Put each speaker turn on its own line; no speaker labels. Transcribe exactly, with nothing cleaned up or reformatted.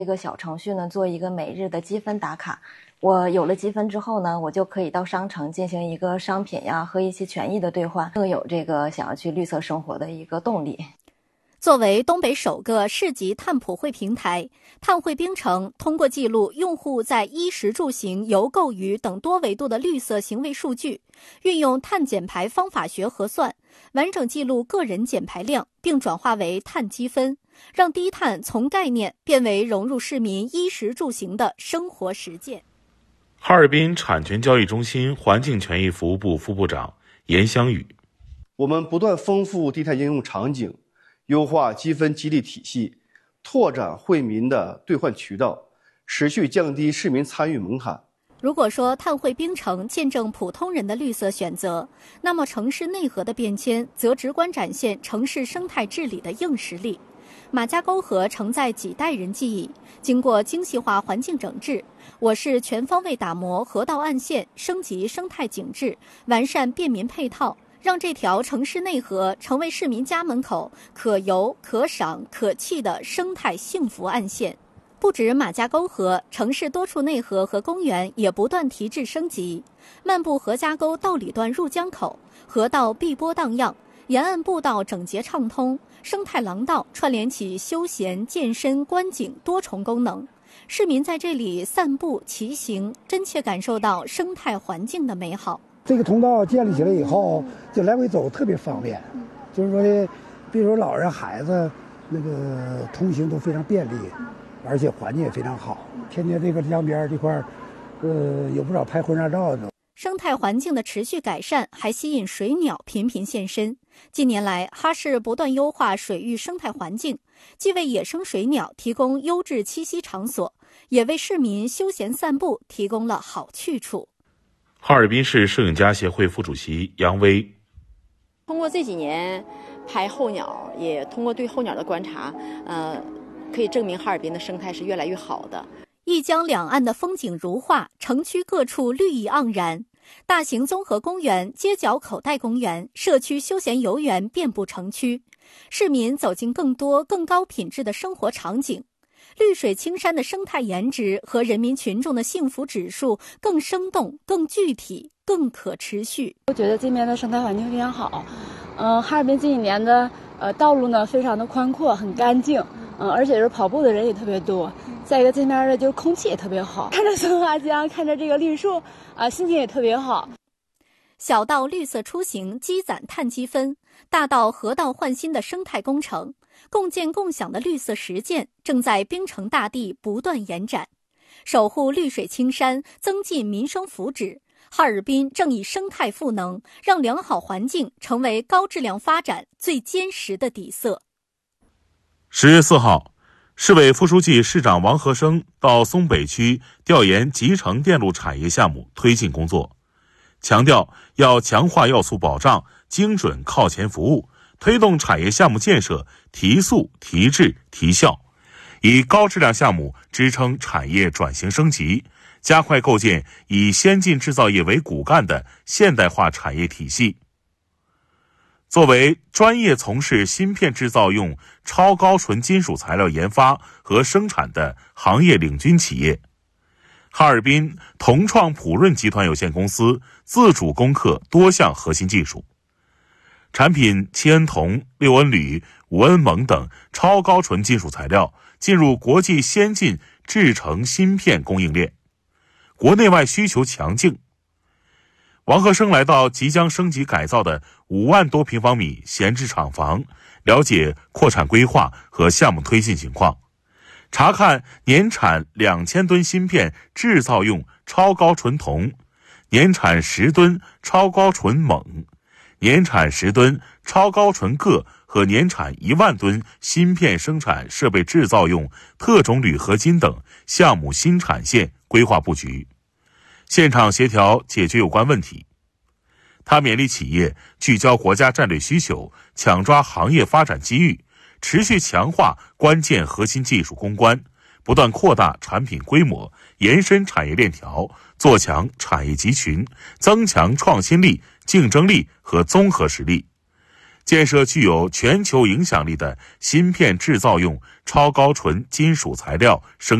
这个小程序呢，做一个每日的积分打卡。我有了积分之后呢，我就可以到商城进行一个商品呀和一些权益的兑换，更有这个想要去绿色生活的一个动力。
作为东北首个市级碳普惠平台，碳汇冰城通过记录用户在衣食住行、邮购娱等多维度的绿色行为数据，运用碳减排方法学核算，完整记录个人减排量，并转化为碳积分，让低碳从概念变为融入市民衣食住行的生活实践。
哈尔滨产权交易中心环境权益服务部副部长严香宇：
我们不断丰富低碳应用场景，优化积分激励体系，拓展惠民的兑换渠道，持续降低市民参与门槛。
如果说碳汇冰城见证普通人的绿色选择，那么城市内核的变迁则直观展现城市生态治理的硬实力。马家沟河承载几代人记忆，经过精细化环境整治，我市全方位打磨河道岸线，升级生态景致，完善便民配套，让这条城市内河成为市民家门口可游、可赏、可憩的生态幸福岸线。不止马家沟河，城市多处内河和公园也不断提质升级。漫步何家沟道里段入江口，河道碧波荡漾，沿岸步道整洁畅通，生态廊道串联起休闲、健身、观景多重功能。市民在这里散步、骑行，真切感受到生态环境的美好。
这个通道建立起来以后，就来回走特别方便，就是说的，比如说老人、孩子，那个通行都非常便利，而且环境也非常好。天天这个江边这块，呃，有不少拍婚纱照的。
生态环境的持续改善，还吸引水鸟频频现身。近年来，哈市不断优化水域生态环境，既为野生水鸟提供优质栖息场所，也为市民休闲散步提供了好去处。
哈尔滨市摄影家协会副主席杨威：
通过这几年拍候鸟，也通过对候鸟的观察，呃，可以证明哈尔滨的生态是越来越好的。
一江两岸的风景如画，城区各处绿意盎然。大型综合公园、街角口袋公园、社区休闲游园遍布城区，市民走进更多更高品质的生活场景。绿水青山的生态颜值和人民群众的幸福指数更生动、更具体、更可持续。
我觉得这边的生态环境非常好，嗯、呃，哈尔滨这几年的呃道路呢非常的宽阔，很干净，嗯、呃，而且是跑步的人也特别多。再一个，这边的就是空气也特别好，看着松花江，看着这个绿树，啊、呃，心情也特别好。
小到绿色出行积攒碳积分，大到河道换新的生态工程，共建共享的绿色实践正在冰城大地不断延展。守护绿水青山，增进民生福祉，哈尔滨正以生态赋能，让良好环境成为高质量发展最坚实的底色。
十月四号，市委副书记、市长王和生到松北区调研集成电路产业项目推进工作，强调要强化要素保障，精准靠前服务，推动产业项目建设提速、提质、提效，以高质量项目支撑产业转型升级，加快构建以先进制造业为骨干的现代化产业体系。作为专业从事芯片制造用超高纯金属材料研发和生产的行业领军企业，哈尔滨同创普润集团有限公司自主攻克多项核心技术，产品七恩铜、六恩铝、五恩锰等超高纯金属材料进入国际先进制成芯片供应链，国内外需求强劲。王和生来到即将升级改造的五万多平方米闲置厂房，了解扩产规划和项目推进情况，查看年产两千吨芯片制造用超高纯铜，年产十吨超高纯锰，年产十吨超高纯铬和年产一万吨芯片生产设备制造用特种铝合金等项目新产线规划布局，现场协调解决有关问题。他勉励企业聚焦国家战略需求，抢抓行业发展机遇，持续强化关键核心技术攻关，不断扩大产品规模，延伸产业链条，做强产业集群，增强创新力、竞争力和综合实力， 建设具有全球影响力的芯片制造用超高纯金属材料生